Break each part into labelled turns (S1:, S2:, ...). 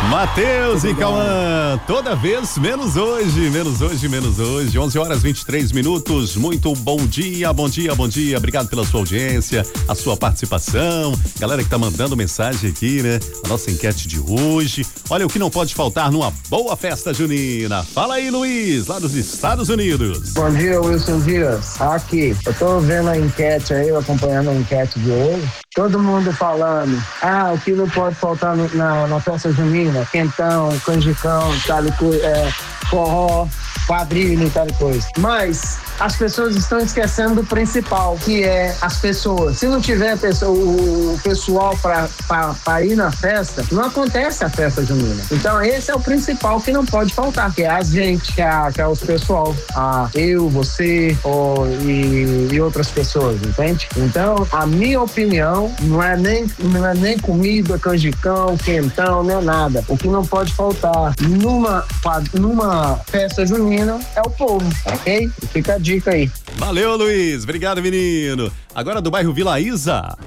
S1: Matheus e Cauã, toda vez menos hoje, menos hoje, menos hoje. 11h23. Muito bom dia, bom dia, bom dia. Obrigado pela sua audiência, a sua participação. Galera que tá mandando mensagem aqui, né? A nossa enquete de hoje. Olha o que não pode faltar numa boa festa junina. Fala aí, Luiz, lá dos Estados Unidos.
S2: Bom dia, Wilson Dias. Aqui, eu tô vendo a enquete aí, acompanhando a enquete de hoje. Todo mundo falando, o que não pode faltar na festa junina, quentão, canjicão, forró, quadrilha e tal coisa. Mas as pessoas estão esquecendo do principal, que é as pessoas. Se não tiver o pessoal para ir na festa, não acontece a festa junina. Então esse é o principal que não pode faltar, que é a gente, que é os pessoal, eu, você e outras pessoas, entende? Então a minha opinião não é nem comida, canjicão, quentão, nem nada. O que não pode faltar numa festa junina é o povo, ok? Fica a dica aí.
S1: Valeu, Luiz. Obrigado, menino. Agora do bairro Vila Isa.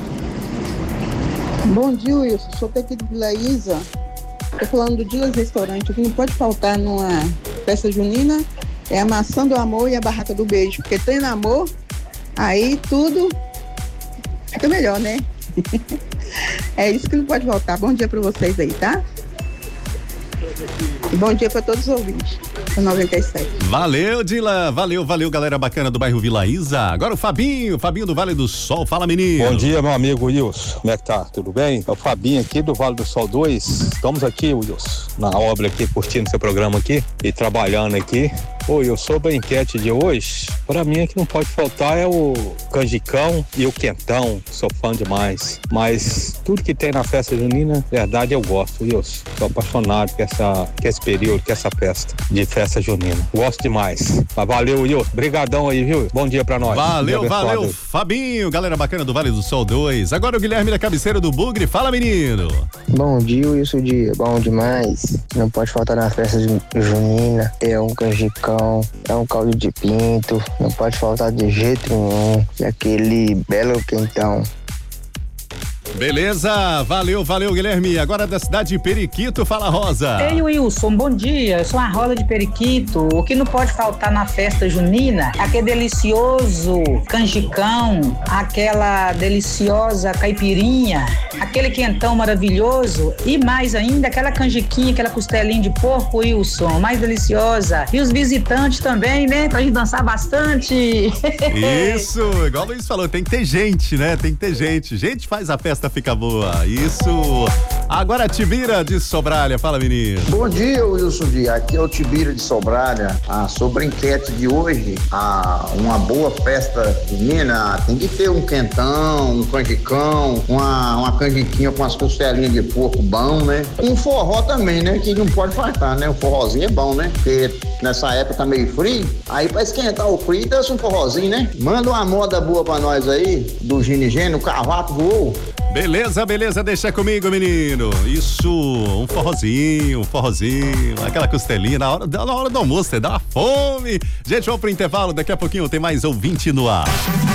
S3: Bom dia, Wilson. Sou daqui de Vila Isa. Tô falando do Dilas Restaurante. O que não pode faltar numa festa junina é a maçã do amor e a barraca do beijo. Porque tem amor, aí tudo fica melhor, né? É isso que não pode faltar. Bom dia pra vocês aí, tá? E bom dia pra todos os ouvintes. 97.
S1: Valeu, Dila. Valeu, galera bacana do bairro Vila Isa. Agora o Fabinho do Vale do Sol. Fala, menino.
S4: Bom dia, meu amigo Wilson. Como é que tá? Tudo bem? É o Fabinho aqui do Vale do Sol 2. Estamos aqui, Wilson, na obra aqui, curtindo seu programa aqui e trabalhando aqui. Eu sobre a enquete de hoje, pra mim o que não pode faltar é o canjicão e o quentão. Sou fã demais. Mas tudo que tem na festa junina, verdade, eu gosto, Wilson. Sou apaixonado com esse período, com essa festa de festa junina. Gosto demais. Mas valeu, Wilson. Brigadão aí, viu? Bom dia pra nós.
S1: Valeu, Fabinho. Galera bacana do Vale do Sol 2. Agora o Guilherme da cabeceira do Bugre. Fala, menino.
S2: Bom dia, Wilson Dias. Bom demais. Não pode faltar na festa junina. É um canjicão, é um caldo de pinto. Não pode faltar de jeito nenhum. E aquele belo quentão.
S1: Beleza, valeu, Guilherme. Agora da cidade de Periquito, fala, Rosa.
S5: Ei, Wilson, bom dia. Eu sou a Rosa de Periquito. O que não pode faltar na festa junina é aquele delicioso canjicão, aquela deliciosa caipirinha, aquele quentão maravilhoso e mais ainda aquela canjiquinha, aquela costelinha de porco, Wilson, mais deliciosa. E os visitantes também, né? Pra gente dançar bastante.
S1: Isso, igual o Luiz falou, tem que ter gente, né? Tem que ter gente. Gente faz a festa fica boa, isso. Agora a Tibira de Sobralha, fala, menino.
S6: Bom dia, Wilson Dias, aqui é o Tibira de Sobralha. Sobre a enquete de hoje, uma boa festa junina tem que ter um quentão, um canjicão, uma canjiquinha com as costelinhas de porco bom, né? Um forró também, né? Que não pode faltar, né? O forrozinho é bom, né? Porque nessa época tá meio frio, aí pra esquentar o frio, dança um forrozinho, né? Manda uma moda boa pra nós aí, do Ginigênio, o cavaco voou.
S1: Beleza, deixa comigo, menino. Isso, um forrozinho, aquela costelinha na hora do almoço, dá uma fome. Gente, vamos pro intervalo, daqui a pouquinho tem mais ouvinte no ar.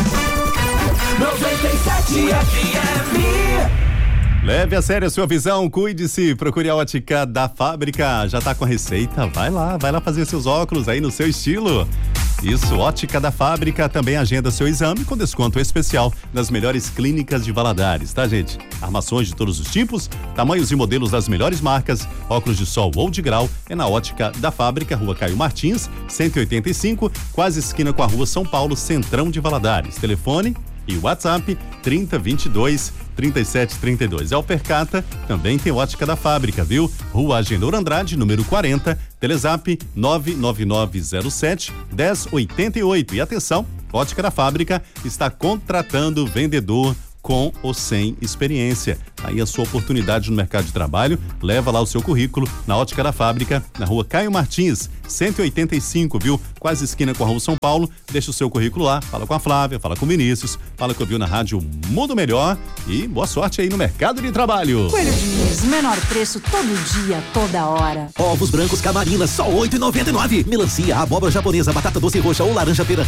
S7: 97 FM.
S1: Leve a sério a sua visão, cuide-se, procure a Ótica da Fábrica. Já tá com a receita? Vai lá fazer seus óculos aí no seu estilo. Isso, Ótica da Fábrica, também agenda seu exame com desconto especial nas melhores clínicas de Valadares, tá, gente? Armações de todos os tipos, tamanhos e modelos das melhores marcas, óculos de sol ou de grau, é na Ótica da Fábrica, Rua Caio Martins, 185, quase esquina com a Rua São Paulo, Centrão de Valadares. Telefone e WhatsApp 3022-3732. É o Percata, também tem Ótica da Fábrica, viu? Rua Agenor Andrade, número 40, Telezap 99907-1088. E atenção, Ótica da Fábrica está contratando vendedor com ou sem experiência. Aí a sua oportunidade no mercado de trabalho, leva lá o seu currículo na Ótica da Fábrica, na Rua Caio Martins, 185, viu? Quase esquina com a Rua São Paulo. Deixa o seu currículo lá, fala com a Flávia, fala com o Vinícius, fala que ouviu na rádio Mundo Melhor e boa sorte aí no mercado de trabalho.
S8: Coelho Diniz, menor preço todo dia, toda hora.
S9: Ovos brancos Camarina, só R$8,99. Melancia, abóbora japonesa, batata doce roxa ou laranja pera